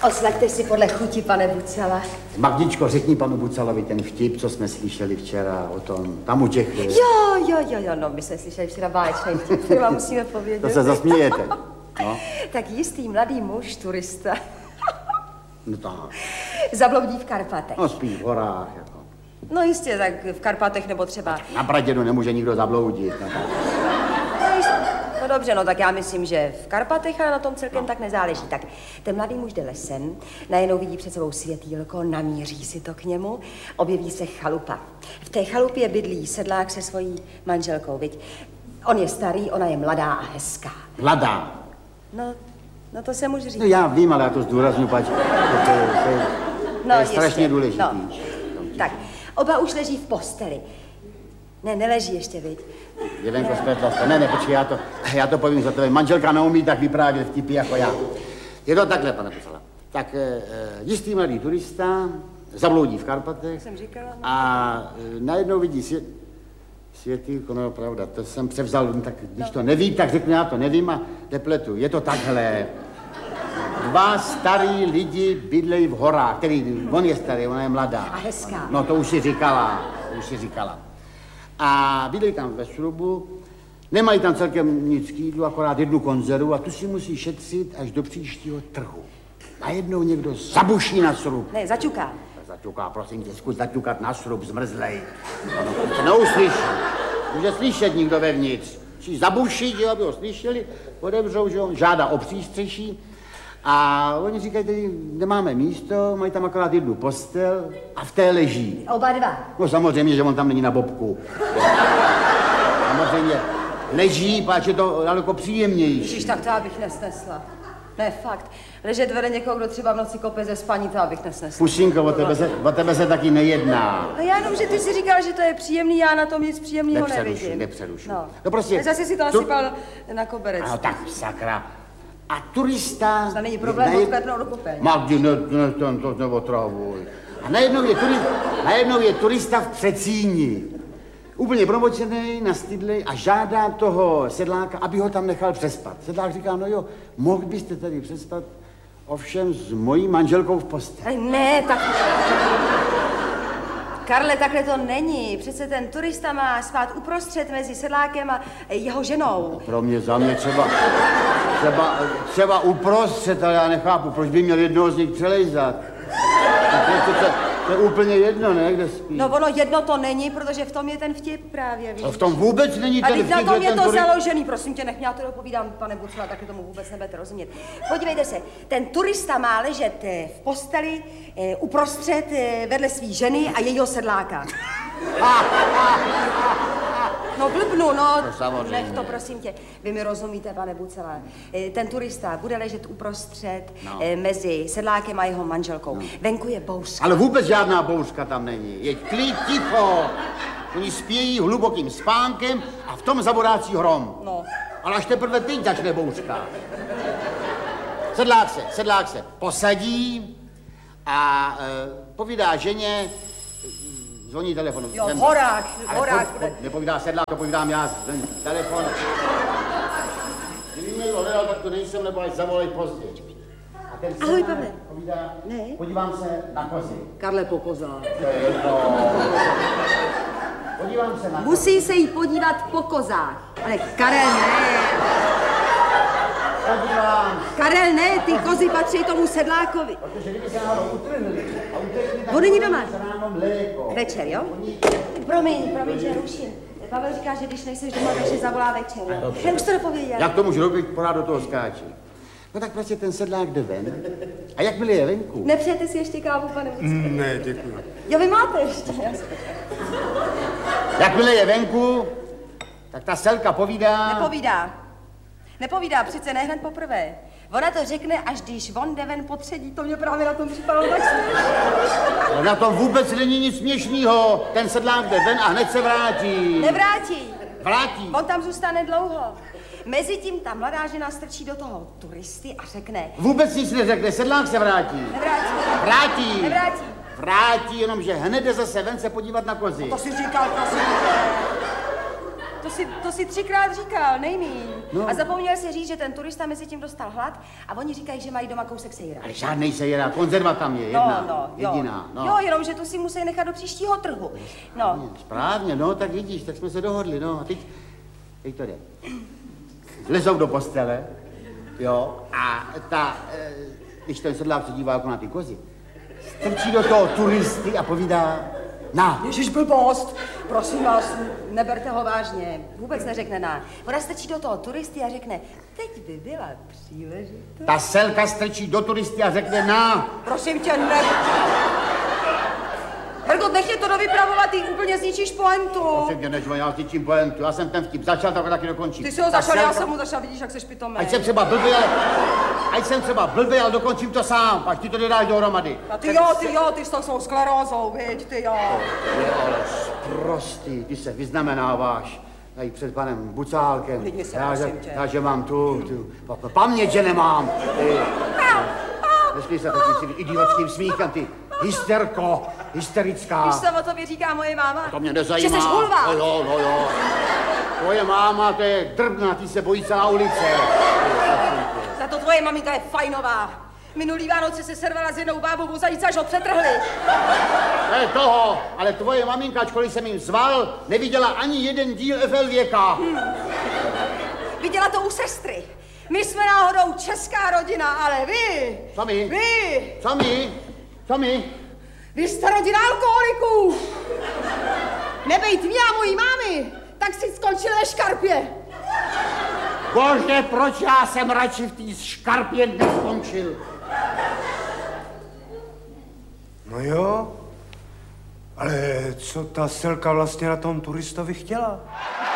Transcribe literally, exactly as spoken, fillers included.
Oslaďte si podle chuti, pane Bucala. Magdičko, řekni panu Bucalovi ten vtip, co jsme slyšeli včera o tom, tam u těch... Jo, jo, jo, jo, no, my jsme slyšeli včera báječný vtip, který vám musíme povědět. To se zasmějete. No. Tak jistý mladý muž, turista, No tak. zabloudí v Karpatech. No spíš v horách, jako. No jistě, tak v Karpatech nebo třeba... Na Pradědu nemůže nikdo zabloudit. No, no, jistě. No dobře, no tak já myslím, že v Karpatech, ale na tom celkem no. tak nezáleží. Tak ten mladý muž jde lesem, najednou vidí před sebou světýlko, namíří si to k němu, objeví se chalupa. V té chalupě bydlí sedlák se svojí manželkou, viď? On je starý, ona je mladá a hezká. Mladá? No, no to se může říct. No já vím, ale já to zdůraznuju, pač, to, to, to, to, no, to je strašně důležitý. No. Tak, oba už leží v posteli. Ne, neleží ještě, viď? Jevenko, spletla jste. Ne, ne, počkej, já to, já to povím za tebe. Manželka neumí tak vyprávět vtipy jako já. Je to takhle, pane Bucala. Tak e, jistý mladý turista zabloudí v Karpatech. Jsem říkala, no. A e, najednou vidí svět, světýlko, no pravda, to jsem převzal, tak když no. to neví, tak řeknu, já to nevím a nepletu. Je to takhle. Dva starý lidi bydlejí v horách, který, on je starý, ona je mladá. A hezká. No to už si říkala, to už si říkala. A bydlejí tam ve srubu, nemají tam celkem nic k jídlu, akorát jednu konzervu a tu si musí šetřit až do příštího trhu. Najednou někdo zabuší na srub. Ne, začuká. Začuká, prosím tě, zkus zaťukat na srub, zmrzlej. Ono se neuslyší. Může slyšet nikdo vevnitř. Musí zabušit, aby ho slyšeli, odevřou, že on žádá o přístřeší. A oni říkají, tady nemáme místo, mají tam akorát jednu postel a v té leží. Oba dva. No samozřejmě, že on tam není na bobku. Samozřejmě leží, páč je to daleko příjemnější. Ježiš, tak to abych nesnesla. Ne, fakt. Ležet vede někoho, kdo třeba v noci kope ze spaní, to abych nesnesla. Pušinko, o tebe se, o tebe se taky nejedná. No já jenom, že ty si říkal, že to je příjemný, já na tom nic příjemného nepřerušu, nevidím. Nepřerušu, No. no prostě... A zase si to nasypal tu... na koberec. No tak sakra. A turista... To není problém odklepnout do kopeň. Magdi, ne, ne, to, to neotravuj. A najednou je, turista, najednou je turista v Přecíni. Úplně promočený, nastydlej a žádá toho sedláka, aby ho tam nechal přespat. Sedlák říká, no jo, mohl byste tady přespat, ovšem s mojí manželkou v posteli. Ne, tak... Karle, takhle to není. Přece ten turista má spát uprostřed mezi sedlákem a jeho ženou. Pro mě, za mě třeba, třeba, třeba uprostřed, ale já nechápu, proč by měl jednoho z nich přelejzat. To, to, to, to je úplně jedno, ne, kde spí. No ono jedno to není, protože v tom je ten vtip právě, víš. No v tom vůbec není ten vtip. A na tom je to turi... založený, prosím tě, nech mě, já to dopovídám, pane Bucala, taky tomu vůbec nebudete rozumět. Podívejte se, ten turista má ležet v posteli eh, uprostřed eh, vedle svý ženy a jejího sedláka. No blbnu, no, no nech to, prosím tě. Vy mi rozumíte, pane Bucala. Ten turista bude ležet uprostřed no. mezi sedlákem a jeho manželkou. No. Venku je bouřka. Ale vůbec žádná bouřka tam není. Je klid, ticho. Oni spějí hlubokým spánkem a v tom zaborácí hrom. No. Ale až teprve teď začne bouřka. Sedlák se, sedlák se posadí a e, povídá ženě, zvoní telefon. Jo, v horách, v horách. Po, po, nepovídá sedlák, to povídám já, zvoní telefon. Kdyby mě někdo hledal, tak to nejsem, nebo až zavolej později. A ten ahoj, Pavle. Povídá, ne? Podívám se na kozy. Karle, po kozách. To je jedno. Podívám se na kozy. Musí se jí podívat po kozách. Ale Karel, ne. Podívám. Karel, ne, ty kozy patří tomu sedlákovi. Protože kdyby se náhodou utrhli a utekli, tak on není doma. Večer, jo? Promiň, promiň, že ruším. Pavel říká, že když nejseš doma, takže zavolá večer, jo? Já už to dopověděl. Jak to můžu robit, pořád do toho skáče. No tak prostě ten sedlák jde ven. A jakmile je venku? Nepřejete si ještě kávu, pane Bucala? Mm, ne, děkuji. Jo, vy máte ještě. Jakmile je venku, tak ta selka povídá... Nepovídá. Nepovídá, přece ne hned poprvé. Ona to řekne, až když on jde ven potředí, to mě právě na tom připadalo tak směšný. Na tom vůbec není nic směšného. Ten sedlák jde ven a hned se vrátí. Nevrátí. Vrátí. On tam zůstane dlouho. Mezitím ta mladá žena strčí do toho turisty a řekne... Vůbec nic neřekne, sedlák se vrátí. Nevrátí. Vrátí. Nevrátí. Vrátí, jenomže hned jde zase ven se podívat na kozy. To si říkal, prosím. To si, to si třikrát říkal, nejmíň. No. A zapomněl si říct, že ten turista mezi tím dostal hlad a oni říkají, že mají doma kousek sejra. Ale žádnej sejra, konzerva tam je, jedna, no, no, jediná. No. Jo, jenom, že tu si musí nechat do příštího trhu. No. Správně, no, tak vidíš, tak jsme se dohodli, no. A teď, teď to jde. Lezou do postele, jo, a ta, e, když ten sedlák se dívá jako na ty kozy, strčí do toho turisty a povídá, na. Ježiš, blbost, prosím vás, neberte ho vážně, vůbec neřekne na. Ona strčí do toho turisty a řekne, teď by byla příležitost. Ta selka strčí do turisty a řekne, na. Prosím tě, ne. Hergot, nech mě to dovypravovat, ty úplně zničíš pointu. Prosím tě, než já zničím pointu, já jsem ten vtip začal, tak taky dokončím. Ty jsi ho ta začal, selka... já jsem mu začal, vidíš, jak seš pitomý. Ať jsem třeba blbý, ale... Ať jsem třeba blbý, ale dokončím to sám, pak ti to nedáš dohromady. A ty jo, ty jo, ty s tou sklerózou, viď, ty jo. To je ale sprostý, ty se vyznamenáváš tady před panem Bucálkem. Lidi se, já, že, prosím tě. já, že mám tu, tu pa, pa, paměť, že nemám. Ty, nesmí se takovým idiotským smíchem, ty hysterko, hysterická. Víš, co o tobě říká moje máma? To mě nezajímá. Že jsi hulvát. No jo, no jo. Tvoje máma, to je drbna, ty se bojí celá ulice. Za to tvoje maminka je fajnová. Minulý Vánoce se servala s jednou bábou o zajíce, až ho přetrhli. To je toho, ale tvoje maminka, ačkoliv jsem jim zval, neviděla ani jeden díl F L věka. Hmm. Viděla to u sestry. My jsme náhodou česká rodina, ale vy... Co my? Vy... Co my? Co my? Vy jste rodina alkoholiků. Nebejt mě a mojí mámy, tak si skončili ve škarpě. Bože, proč já jsem radši v té škarpě neskončil? No jo, ale co ta selka vlastně na tom turistovi chtěla?